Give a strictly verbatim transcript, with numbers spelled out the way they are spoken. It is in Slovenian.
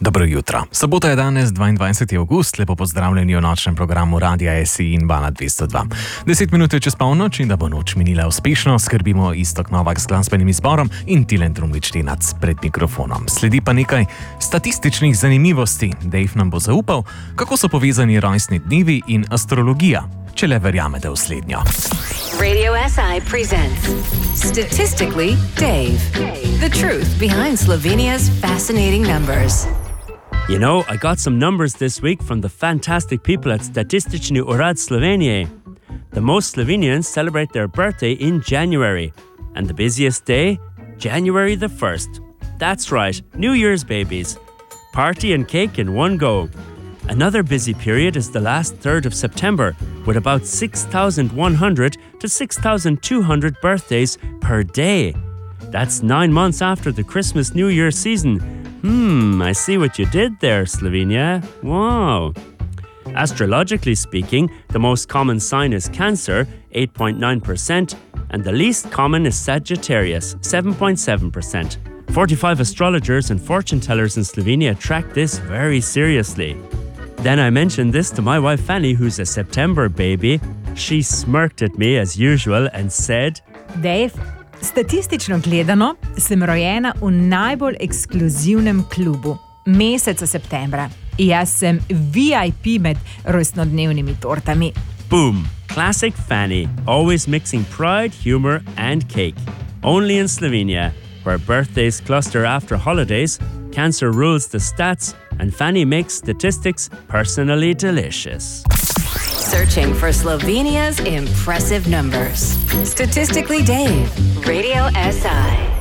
Dobro jutro. Sobota je danes, dvaindvajseti avgust, lepo pozdravljeni v nočnem programu Radia S I in Bala dvesto dva. Deset minut je čez polnoč in da bo noč minila uspešno, skrbimo Iztok Novak s glasbenim izborom in Tilen Trumlič-Tenac pred mikrofonom. Sledi pa nekaj statističnih zanimivosti. Dave nam bo zaupal, kako so povezani rojstni dnevi in astrologija, če le verjamete v slednjo. Radio S I presents Statistically Dave. The truth behind Slovenia's fascinating numbers. You know, I got some numbers this week from the fantastic people at Statistični urad Slovenije. The most Slovenians celebrate their birthday in January. And the busiest day? January the first. That's right, New Year's babies. Party and cake in one go. Another busy period is the last third of September, with about six thousand one hundred to six thousand two hundred birthdays per day. That's nine months after the Christmas-New Year season. Hmm, I see what you did there, Slovenia. Wow. Astrologically speaking, the most common sign is Cancer, eight point nine percent, and the least common is Sagittarius, seven point seven percent. forty-five astrologers and fortune tellers in Slovenia track this very seriously. Then I mentioned this to my wife Fanny, who's a September baby. She smirked at me as usual and said, Dave, statistično gledano sem rojena v najbolj ekskluzivnem klubu, meseca septembra. Jaz sem V I P med rojstnodnevnimi tortami. Boom! Classic Fanny, always mixing pride, humor and cake. Only in Slovenia, where birthdays cluster after holidays, Cancer rules the stats, and Fanny makes statistics personally delicious. Searching for Slovenia's impressive numbers. Statistically Dave. Radio S I.